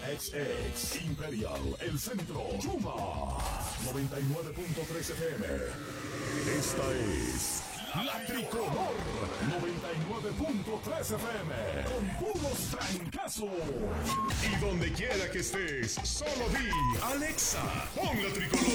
XX Imperial, El Centro, Chuma, 99.3 FM. Esta es La Tricolor, 99.3 FM, con puros trancazos. Y donde quiera que estés, solo di Alexa, pon La Tricolor.